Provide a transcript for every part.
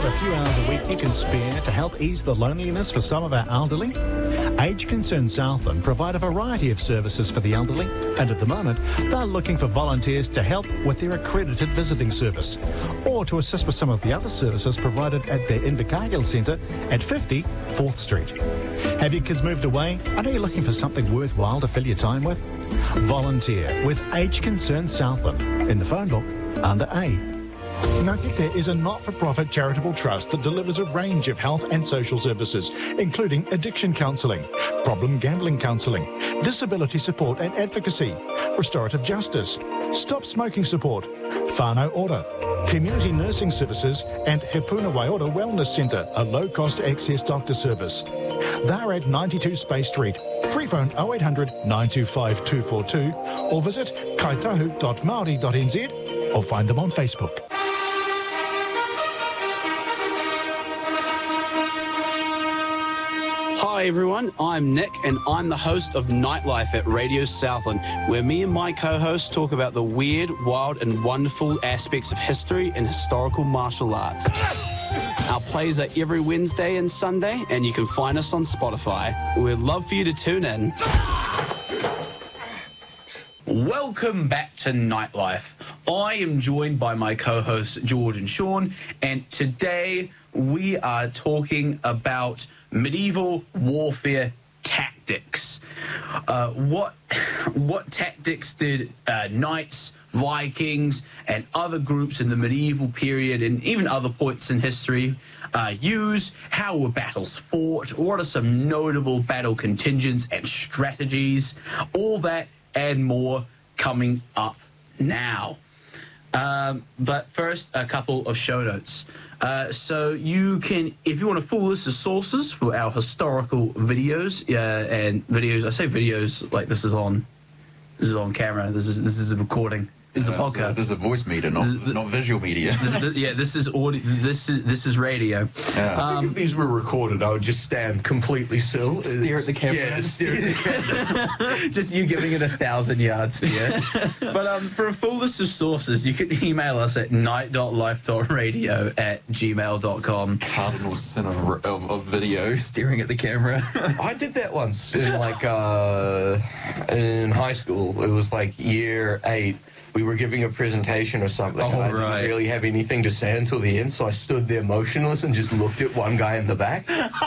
a few hours a week you can spare to help ease the loneliness for some of our elderly? Age Concern Southland provide a variety of services for the elderly, and at the moment they're looking for volunteers to help with their accredited visiting service or to assist with some of the other services provided at their Invercargill Centre at 50 4th Street. Have your kids moved away? Are you looking for something worthwhile to fill your time with? Volunteer with Age Concern Southland in the phone book under A. Ngakite is a not-for-profit charitable trust that delivers a range of health and social services, including addiction counselling, problem gambling counselling, disability support and advocacy, restorative justice, stop smoking support, whānau ora, community nursing services and Hepuna Waiora Wellness Centre, a low-cost access doctor service. They're at 92 Space Street. Free phone 0800 925 242 or visit kaitahu.maori.nz or find them on Facebook. Hi everyone, I'm Nick and I'm the host of Nightlife at Radio Southland, where me and my co-hosts talk about the weird, wild and wonderful aspects of history and historical martial arts. Our plays are every Wednesday and Sunday, and you can find us on Spotify. We'd love for you to tune in. Welcome back to Nightlife. I am joined by my co-hosts George and Sean, and today we are talking about medieval warfare tactics. What tactics did knights, Vikings, and other groups in the medieval period and even other points in history use? How were battles fought? What are some notable battle contingents and strategies? All that and more coming up now. But first, a couple of show notes. So you can, if you want a full list of sources for our historical videos and videos, I say videos like this is on camera. This is a recording. It's a podcast. This is a voice media, not visual media. This is audio. This is radio. Yeah. If these were recorded, I would just stand completely still, stare at the camera. Yeah, stare at the camera. Just you giving it 1,000 yards. Yeah. But for a full list of sources, you can email us at night.life.radio@gmail.com. Cardinal sin of video, staring at the camera. I did that once in in high school. It was like year 8. We were giving a presentation or something, and I didn't really have anything to say until the end, so I stood there motionless and just looked at one guy in the back.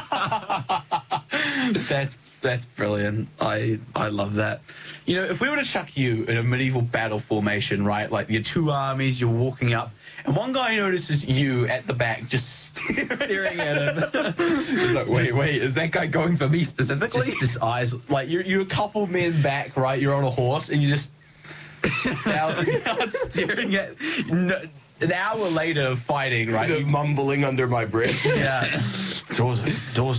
That's brilliant. I love that. You know, if we were to chuck you in a medieval battle formation, right, like your two armies, you're walking up, and one guy notices you at the back just staring at him. He's like, wait, is that guy going for me specifically? Just eyes, like you're a couple men back, right, you're on a horse, and you just 1,000 yards staring at an hour later of fighting, right? Mumbling under my breath. Yeah. Doors